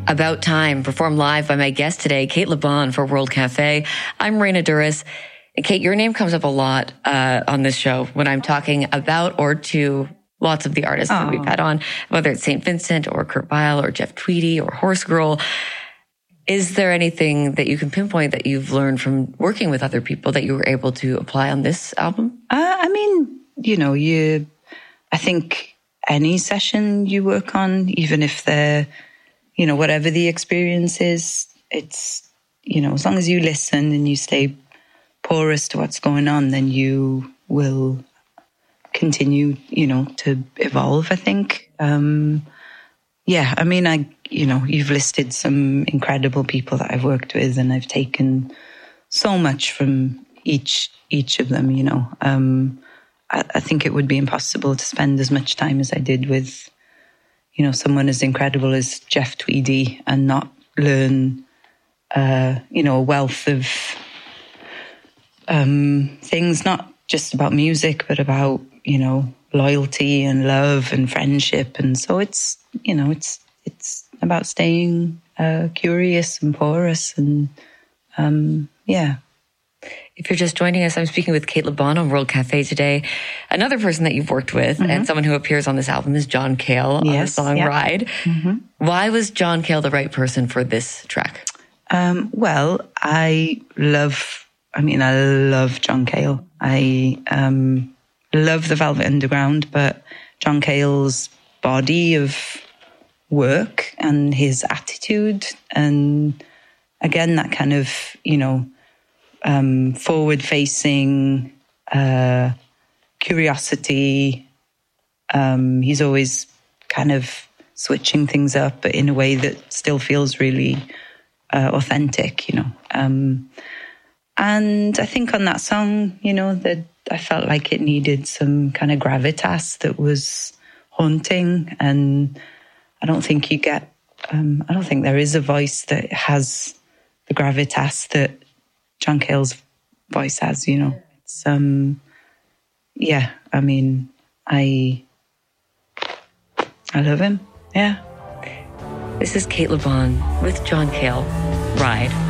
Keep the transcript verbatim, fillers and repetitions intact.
About Time, performed live by my guest today, Cate Le Bon for World Cafe. I'm Raina Douris. And Cate, your name comes up a lot uh, on this show when I'm talking about or to lots of the artists oh. that we've had on, whether it's Saint Vincent or Kurt Weill or Jeff Tweedy or Horse Girl. Is there anything that you can pinpoint that you've learned from working with other people that you were able to apply on this album? Uh, I mean, you know, you. I think any session you work on, even if they're, you know, whatever the experience is, it's, you know, as long as you listen and you stay porous to what's going on, then you will continue, you know, to evolve, I think. Um, yeah, I mean, I, you know, you've listed some incredible people that I've worked with, and I've taken so much from each, each of them, you know. Um, I, I think it would be impossible to spend as much time as I did with, you know, someone as incredible as Jeff Tweedy and not learn, uh, you know, a wealth of um, things, not just about music, but about, you know, loyalty and love and friendship. And so it's, you know, it's it's about staying uh, curious and porous and, um, yeah. If you're just joining us, I'm speaking with Cate Le Bon on World Cafe today. Another person that you've worked with mm-hmm. and someone who appears on this album is John Cale yes, on the song yeah. Ride. Mm-hmm. Why was John Cale the right person for this track? Um, well, I love, I mean, I love John Cale. I um, love the Velvet Underground, but John Cale's body of work and his attitude and, again, that kind of, you know, Um, forward-facing uh, curiosity. Um, he's always kind of switching things up, but in a way that still feels really uh, authentic, you know. Um, and I think on that song, you know, that I felt like it needed some kind of gravitas that was haunting. And I don't think you get, um, I don't think there is a voice that has the gravitas that John Cale's voice has, you know. It's, um, yeah, I mean, I, I love him, yeah. This is Cate Le Bon with John Cale, Ride.